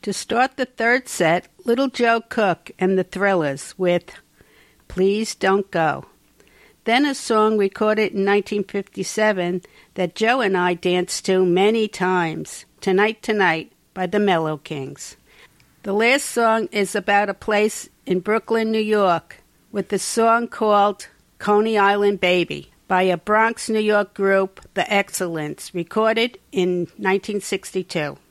To start the third set, Little Joe Cook and the Thrillers with Please Don't Go. Then a song recorded in 1957 that Joe and I danced to many times, Tonight Tonight by the Mellow Kings. The last song is about a place in Brooklyn, New York, with the song called Coney Island Baby by a Bronx, New York group, The Excellents, recorded in 1962.